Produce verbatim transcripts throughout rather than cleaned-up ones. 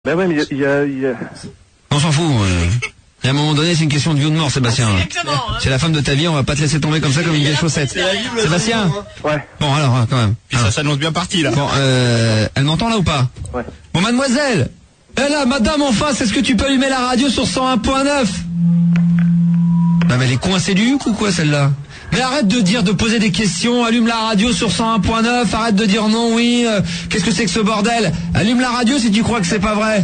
Ben ouais, mais il y a... Y a... On s'en fout. Euh... Et à un moment donné, c'est une question de vie ou de mort, Sébastien. C'est la femme de ta vie, on va pas te laisser tomber comme ça comme une vieille chaussette. Sébastien. Ouais. Bon, alors, hein, quand même. Puis ça s'annonce bien parti, là. Bon, euh, elle m'entend là ou pas? Ouais. Bon, mademoiselle. Eh là, madame en face, est-ce que tu peux allumer la radio sur cent un point neuf? Non, mais elle est coincée du huc ou quoi, celle-là? Mais arrête de dire, de poser des questions, allume la radio sur cent un point neuf, arrête de dire non, oui, euh, qu'est-ce que c'est que ce bordel? Allume la radio si tu crois que c'est pas vrai.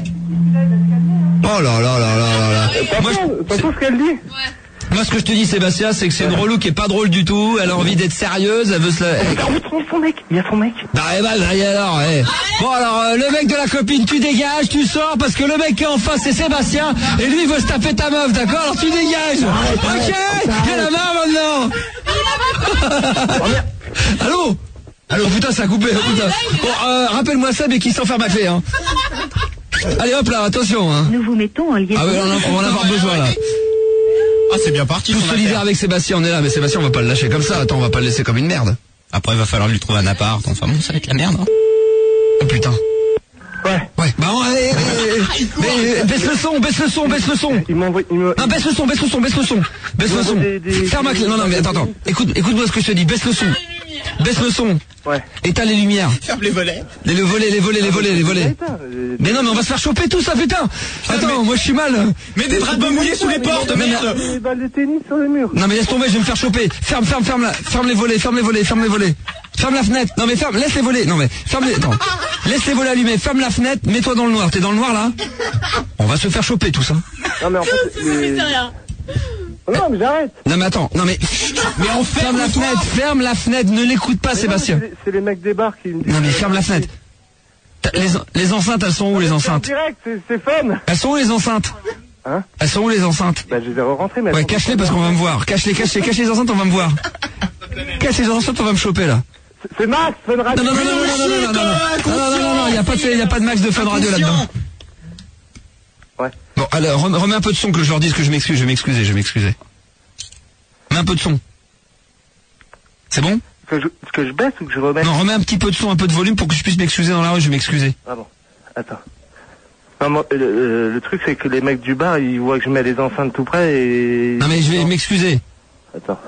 Oh là là là là là là. Moi, je... T'entends ce qu'elle dit? Ouais. Moi, ce que je te dis, Sébastien, c'est que c'est une relou qui est pas drôle du tout. Elle a envie d'être sérieuse, elle veut se la... Il y a son mec, il y a son mec. Bah, eh ben, et alors, eh. Bon, alors, euh, le mec de la copine, tu dégages, tu sors, parce que le mec qui est en face, c'est Sébastien, et lui, il veut se taper ta meuf, d'accord? Alors, tu dégages. Ok? Il y a la main, maintenant. Allô? Allô, putain, ça a coupé, putain. Bon, euh, rappelle-moi ça, mais qui s'enferme à clé, hein. Allez, hop là, attention, hein. Nous vous mettons en liaison. Ah ouais, on, on va en avoir besoin, là. Ah, c'est bien parti. Tout solidaire avec Sébastien, on est là, mais Sébastien, on va pas le lâcher comme ça. Attends, on va pas le laisser comme une merde. Après, il va falloir lui trouver un appart. Enfin bon, ça va être la merde, hein. Oh putain. Ouais. Ouais. Bah, on, allez, allez, mais, baisse le son, baisse le son, baisse le son. Il m'envoie, il me... Non, baisse le son, baisse le son, baisse le son. Baisse le son. Des, des, Ferme la clé. Non, non, mais attends, attends. Écoute, écoute-moi ce que je te dis. Baisse le son. Baisse le son. Ouais. Éteins les lumières. Ferme les volets. Les, le volet, les volets, les volets, les volets. Mais non, mais on va se faire choper tout ça, putain. Attends, moi je suis mal. Mets des draps de mouillés sous les portes, merde. Des balles de tennis sur le mur. Non, mais laisse tomber, je vais me faire choper. Ferme, ferme, ferme la, ferme les volets, ferme les volets, ferme les volets. Ferme la fenêtre. Non, mais ferme, laisse les volets. Non, mais ferme les, attends. Laisse les volets allumés, ferme la fenêtre, mets-toi dans le noir. T'es dans le noir, là? On va se faire choper tout ça. Non, mais en fait, les... Non, mais j'arrête. Non, mais attends, non, mais, mais on ferme la fenêtre, ferme la fenêtre, ne l'écoute pas, mais Sébastien. Non, c'est les, les mecs des bars qui me disent... Non, mais ferme la fenêtre. Les, les enceintes, elles sont où, les enceintes? Direct, c'est fun. Elles sont où, les enceintes? Hein? Elles sont où, les enceintes? Bah, je les ai rentrées, mais... Ouais, cache-les parce qu'on va me voir. Cache-les, cache-les, cache les enceintes, on va me voir. Cache les enceintes, on va me choper, là. C'est Max, Fun Radio. Non, non, non, non, non, non, non, non, non, non, non, non, il y a pas de, il y a pas de Max de Fun Radio là-dedans. Ouais. Bon, alors, remets un peu de son que je leur dise que je m'excuse, je vais m'excuser, je vais m'excuser. Mets un peu de son. C'est bon? Que je, que je baisse ou que je remette? Non, remets un petit peu de son, un peu de volume pour que je puisse m'excuser dans la rue, je vais m'excuser. Ah bon. Attends. Non, moi, le, le, le truc, c'est que les mecs du bar, ils voient que je mets les enceintes tout près et... Non, mais je vais m'excuser. Attends.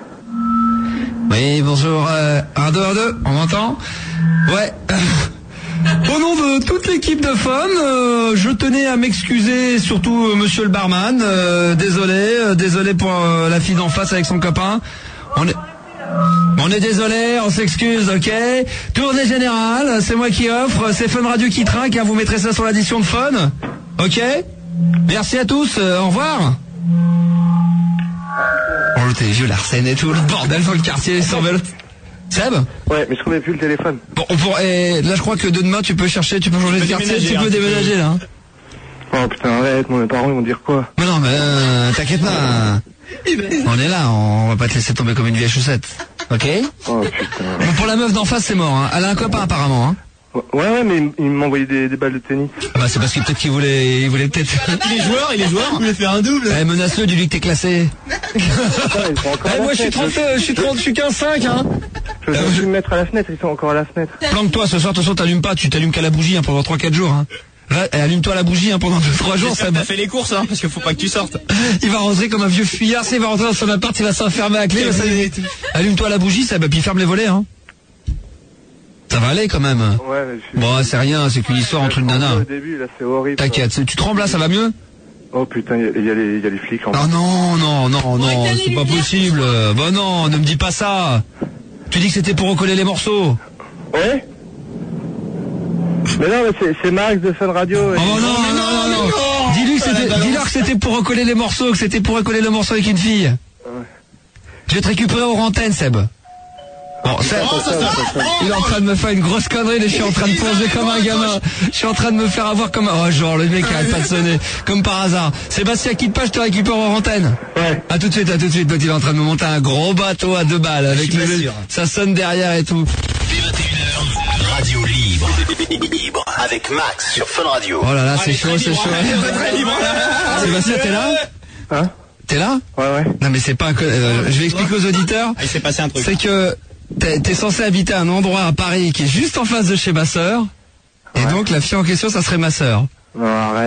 Oui, bonjour, euh, un, deux, un, deux, on m'entend? Ouais. Au nom de toute l'équipe de Fun, euh, je tenais à m'excuser, surtout euh, monsieur le barman, euh, désolé, euh, désolé pour euh, la fille d'en face avec son copain. On est... On est désolé, on s'excuse, ok. Tournée générale, c'est moi qui offre, c'est Fun Radio qui trinque, hein, vous mettrez ça sur l'addition de Fun, ok. Merci à tous, euh, au revoir. Oh, t'es vieux, l'Arsène et tout, le bordel dans le quartier, sans vélo. Seb? Ouais, mais je trouvais plus le téléphone. Bon, on pourrait... Là, je crois que de demain, tu peux chercher, tu peux changer de quartier, tu peux déménager, là. Hein. Oh putain, arrête, mes parents ils vont dire quoi? Mais non, mais euh, t'inquiète pas. On est là, on va pas te laisser tomber comme une vieille chaussette. Ok? Oh putain. Bon, pour la meuf d'en face, c'est mort, hein. Elle a un copain, apparemment, hein. Ouais, ouais, mais il m'a envoyé des, des balles de tennis. Ah bah, c'est parce que peut-être qu'il voulait... Il voulait peut-être... Il est joueur, il est joueur. Il voulait faire un double. Eh, menace-le, dis-lui que t'es classé. Putain, ils sont encore à Eh, la moi, je suis fenêtre. trente, je suis trente, je suis quinze cinq, hein. Je vais juste me mettre à la fenêtre, ils sont encore à la fenêtre. Planque-toi, ce soir, de toute façon, t'allumes pas, tu t'allumes qu'à la bougie, hein, pendant trois quatre jours, hein. Va, eh, allume-toi la bougie, hein, pendant deux trois jours, ça T'as fait les courses, hein, parce qu'il faut pas que tu sortes. Il va rentrer comme un vieux fuyard, il va rentrer dans son appart, il va s'enfermer à clé, va s'allumer. Allume-toi la bougie, ça, bah, puis ferme les volets, hein. Ça va aller, quand même. Ouais, mais je suis... Bon, c'est rien, c'est qu'une histoire entre une nana. Au début, là, c'est horrible. T'inquiète, tu trembles là, ça va mieux? Oh putain, il y, y, y a les flics en Ah non, non, non, non, c'est pas possible. Bah non, ne me dis pas ça. Tu dis que c'était pour recoller les morceaux. Ouais? Mais non, mais c'est, c'est Max de Fun Radio. Oh non, non, non, non, non. Dis-lui que c'était, dis-leur que c'était pour recoller les morceaux, que c'était pour recoller le morceau avec une fille. Ouais. Je vais te récupérer aux antennes, Seb. Bon, Seb, il est en train de me faire une grosse connerie, je suis en train de plonger comme un gamin. Je suis en train de me faire avoir comme un... Oh, genre, le mec arrête pas de sonner. Comme par hasard. Sébastien, quitte pas, je te récupère aux antennes. Ouais. À tout de suite, à tout de suite. Donc, il est en train de me monter un gros bateau à deux balles. Avec le... Ça sonne derrière et tout. Dès vingt et une heures, radio libre. Libre. Avec Max sur Fun Radio. Oh là là, c'est chaud, c'est chaud. Sébastien, t'es là? Hein? T'es là? Ouais, ouais. Non, mais c'est pas un... Euh, je vais expliquer aux auditeurs. Ah, il s'est passé un truc. C'est que t'es, t'es censé habiter à un endroit à Paris qui est juste en face de chez ma sœur. Et Ouais. donc, la fille en question, ça serait ma sœur. Non, arrête.